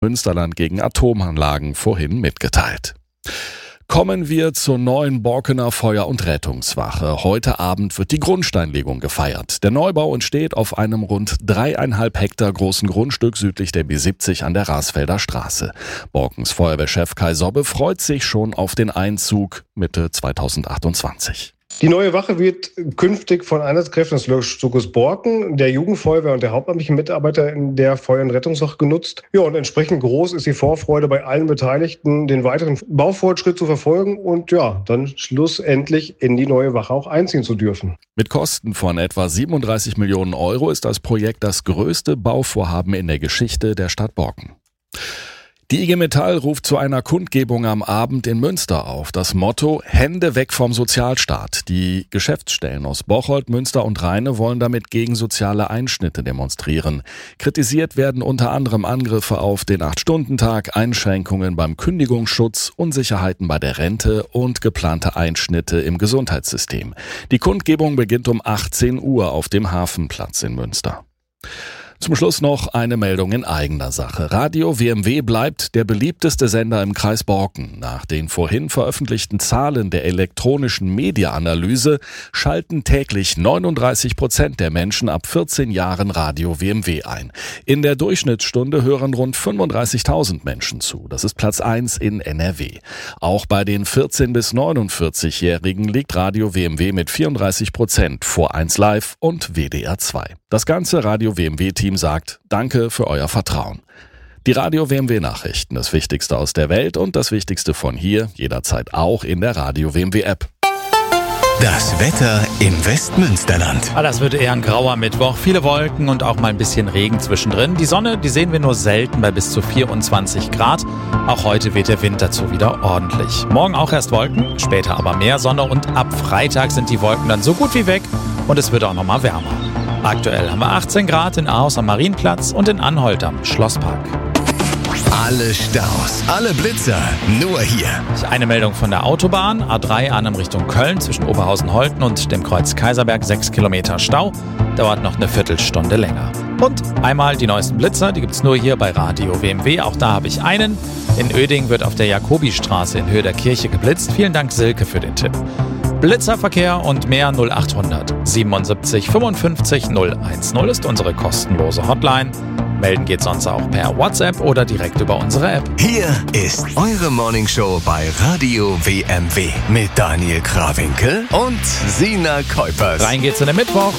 Münsterland gegen Atomanlagen vorhin mitgeteilt. Kommen wir zur neuen Borkener Feuer- und Rettungswache. Heute Abend wird die Grundsteinlegung gefeiert. Der Neubau entsteht auf einem rund 3,5 Hektar großen Grundstück südlich der B70 an der Rasfelder Straße. Borkens Feuerwehrchef Kai Sobbe freut sich schon auf den Einzug Mitte 2028. Die neue Wache wird künftig von Einsatzkräften des Löschzuges Borken, der Jugendfeuerwehr und der hauptamtlichen Mitarbeiter in der Feuer- und Rettungswache genutzt. Ja, und entsprechend groß ist die Vorfreude bei allen Beteiligten, den weiteren Baufortschritt zu verfolgen und ja, dann schlussendlich in die neue Wache auch einziehen zu dürfen. Mit Kosten von etwa 37 Millionen Euro ist das Projekt das größte Bauvorhaben in der Geschichte der Stadt Borken. Die IG Metall ruft zu einer Kundgebung am Abend in Münster auf. Das Motto: Hände weg vom Sozialstaat. Die Geschäftsstellen aus Bocholt, Münster und Rheine wollen damit gegen soziale Einschnitte demonstrieren. Kritisiert werden unter anderem Angriffe auf den 8-Stunden-Tag, Einschränkungen beim Kündigungsschutz, Unsicherheiten bei der Rente und geplante Einschnitte im Gesundheitssystem. Die Kundgebung beginnt um 18 Uhr auf dem Hafenplatz in Münster. Zum Schluss noch eine Meldung in eigener Sache. Radio WMW bleibt der beliebteste Sender im Kreis Borken. Nach den vorhin veröffentlichten Zahlen der elektronischen Media-Analyse schalten täglich 39% der Menschen ab 14 Jahren Radio WMW ein. In der Durchschnittsstunde hören rund 35.000 Menschen zu. Das ist Platz 1 in NRW. Auch bei den 14- bis 49-Jährigen liegt Radio WMW mit 34% vor 1 Live und WDR 2. Das ganze Radio WMW-Team sagt Danke für euer Vertrauen. Die Radio WMW Nachrichten, das Wichtigste aus der Welt und das Wichtigste von hier, jederzeit auch in der Radio WMW App. Das Wetter im Westmünsterland. Das wird eher ein grauer Mittwoch. Viele Wolken und auch mal ein bisschen Regen zwischendrin. Die Sonne, die sehen wir nur selten bei bis zu 24 Grad. Auch heute weht der Wind dazu wieder ordentlich. Morgen auch erst Wolken, später aber mehr Sonne und ab Freitag sind die Wolken dann so gut wie weg und es wird auch noch mal wärmer. Aktuell haben wir 18 Grad in Ahaus am Marienplatz und in Anholt am Schlosspark. Alle Staus, alle Blitzer, nur hier. Eine Meldung von der Autobahn, A3 Arnhem Richtung Köln zwischen Oberhausen-Holten und dem Kreuz Kaiserberg, 6 Kilometer Stau, dauert noch eine Viertelstunde länger. Und einmal die neuesten Blitzer, die gibt's nur hier bei Radio WMW, auch da habe ich einen. In Oeding wird auf der Jakobistraße in Höhe der Kirche geblitzt. Vielen Dank Silke für den Tipp. Blitzerverkehr und mehr 0800 77 55 010 ist unsere kostenlose Hotline. Melden geht sonst auch per WhatsApp oder direkt über unsere App. Hier ist eure Morningshow bei Radio WMW mit Daniel Krawinkel und Sina Kuipers. Rein geht's in den Mittwoch.